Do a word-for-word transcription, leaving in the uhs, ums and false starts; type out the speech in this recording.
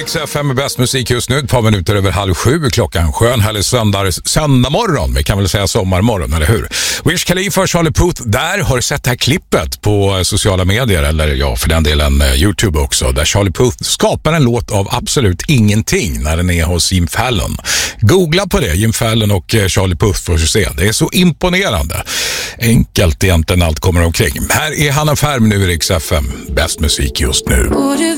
Rix F M med bäst musik just nu. Ett par minuter över halv sju klockan. Skön, härlig söndag, söndag morgon. Vi kan väl säga sommarmorgon, eller hur? Wiz Khalifa och Charlie Puth där. Har du sett det här klippet på sociala medier? Eller ja, för den delen eh, YouTube också. Där Charlie Puth skapar en låt av absolut ingenting när den är hos Jim Fallon. Googla på det, Jim Fallon och eh, Charlie Puth får du se. Det är så imponerande. Enkelt egentligen allt kommer omkring. Här är Hanna Färm nu i Rix F M. Bäst musik just nu.